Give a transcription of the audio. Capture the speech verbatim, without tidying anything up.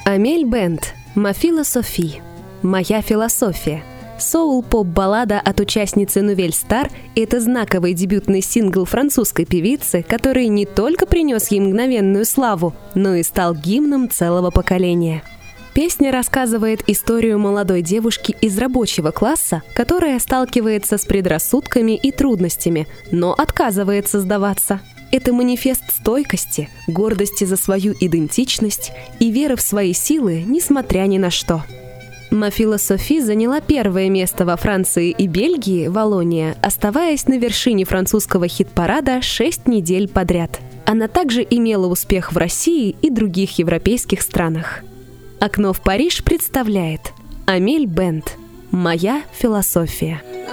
Амель Бент, «Ma philosophie», «Моя философия». Соул-поп-баллада от участницы Nouvelle Star — это знаковый дебютный сингл французской певицы, который не только принес ей мгновенную славу, но и стал гимном целого поколения. Песня рассказывает историю молодой девушки из рабочего класса, которая сталкивается с предрассудками и трудностями, но отказывается сдаваться. Это манифест стойкости, гордости за свою идентичность и веры в свои силы, несмотря ни на что. «Ma philosophie» заняла первое место во Франции и Бельгии, Валлония, оставаясь на вершине французского хит-парада шесть недель подряд. Она также имела успех в России и других европейских странах. «Окно в Париж» представляет Амель Бент, «Моя философия».